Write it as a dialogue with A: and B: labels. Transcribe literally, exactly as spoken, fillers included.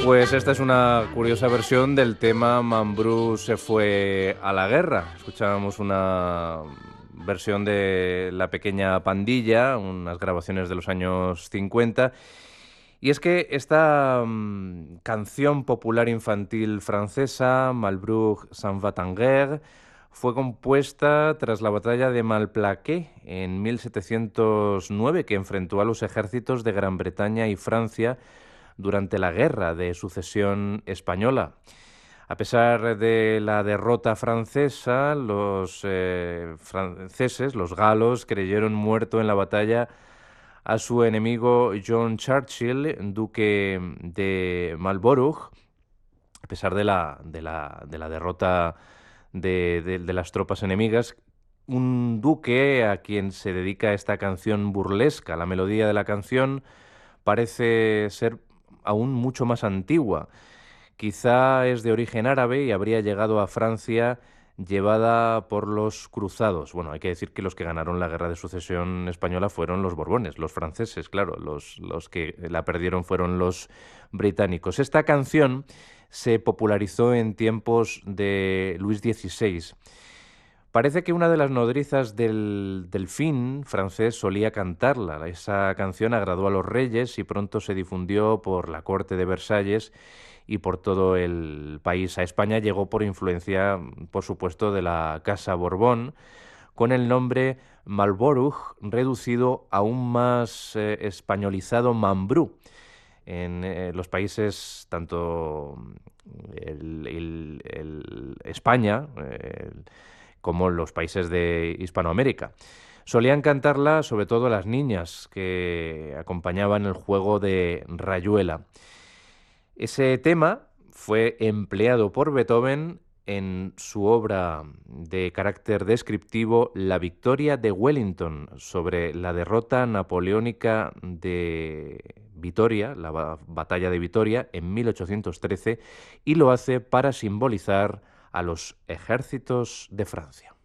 A: Pues esta es una curiosa versión del tema Mambrú se fue a la guerra. Escuchábamos una versión de La pequeña pandilla, unas grabaciones de los años cincuenta. Y es que esta mm, canción popular infantil francesa, Malbrouck s'en va en guerre, fue compuesta tras la batalla de Malplaquet en mil setecientos nueve, que enfrentó a los ejércitos de Gran Bretaña y Francia durante la Guerra de Sucesión Española. A pesar de la derrota francesa, los eh, franceses, los galos, creyeron muerto en la batalla a su enemigo John Churchill, duque de Marlborough. A pesar de la, de la, de la derrota de, de, de las tropas enemigas, un duque a quien se dedica esta canción burlesca. La melodía de la canción parece ser aún mucho más antigua. Quizá es de origen árabe y habría llegado a Francia llevada por los cruzados. Bueno, hay que decir que los que ganaron la Guerra de Sucesión Española fueron los Borbones, los franceses, claro, los, los que la perdieron fueron los británicos. Esta canción se popularizó en tiempos de Luis dieciséis. Parece que una de las nodrizas del delfín francés solía cantarla. Esa canción agradó a los reyes y pronto se difundió por la corte de Versalles y por todo el país. A España llegó por influencia, por supuesto, de la Casa Borbón, con el nombre Marlborough reducido aún más eh, españolizado Mambrú. En eh, los países, tanto el, el, el España eh, el, como los países de Hispanoamérica. Solían cantarla sobre todo las niñas que acompañaban el juego de rayuela. Ese tema fue empleado por Beethoven en su obra de carácter descriptivo La victoria de Wellington, sobre la derrota napoleónica de Vitoria, la ba- batalla de Vitoria en mil ochocientos trece, y lo hace para simbolizar a los ejércitos de Francia.